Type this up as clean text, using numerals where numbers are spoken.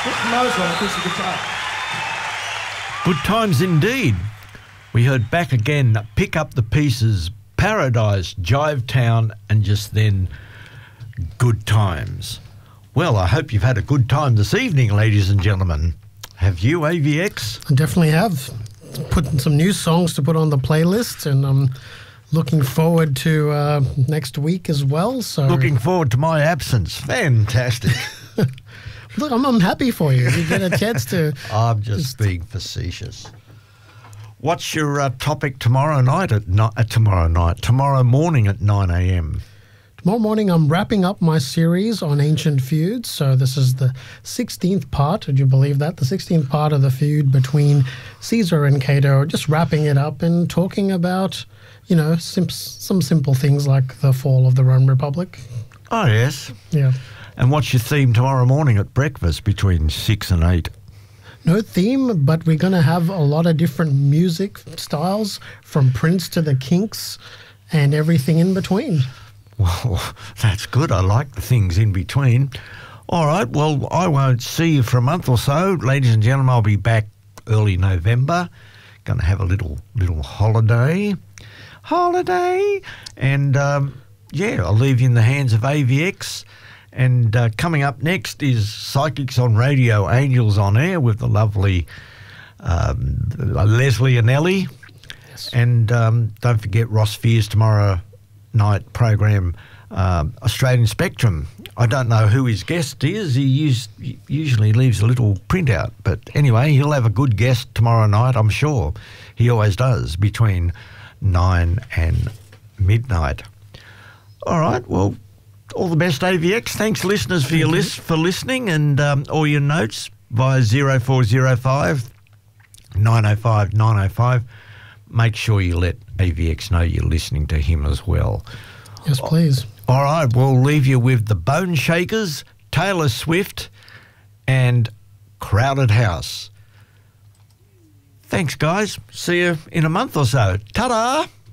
Nose on acoustic guitar. Good times indeed. We heard back again, Pick Up the Pieces, Paradise, Jive Town, and just then, Good Times. Well, I hope you've had a good time this evening, ladies and gentlemen. Have you, AVX? I definitely have. Put some new songs to put on the playlist, and I'm looking forward to next week as well. So Looking forward to my absence. Fantastic. Look, I'm happy for you. You get a chance to... I'm just being facetious. What's your topic tomorrow night tomorrow morning at 9 a.m? Tomorrow morning, I'm wrapping up my series on ancient feuds. So this is the 16th part. Would you believe that? The 16th part of the feud between Caesar and Cato. Just wrapping it up and talking about, you know, some simple things like the fall of the Roman Republic. Oh, yes. Yeah. And what's your theme tomorrow morning at breakfast between 6 and 8? No theme, but we're going to have a lot of different music styles, from Prince to the Kinks and everything in between. Well, that's good. I like the things in between. All right, well, I won't see you for a month or so. Ladies and gentlemen, I'll be back early November. Going to have a little holiday. And, yeah, I'll leave you in the hands of AVX. And coming up next is Psychics on Radio, Angels on Air with the lovely Leslie and Ellie. Yes. And don't forget Ross Fears tomorrow night program, Australian Spectrum. I don't know who his guest is. He usually leaves a little printout. But anyway, he'll have a good guest tomorrow night, I'm sure. He always does, between 9 and midnight. All right, well, all the best, AVX. Thanks, listeners, for your for listening, and all your notes via 0405 905 905. Make sure you let AVX know you're listening to him as well. Yes, please. All right, we'll leave you with the Bone Shakers, Taylor Swift, and Crowded House. Thanks, guys. See you in a month or so. Ta-da!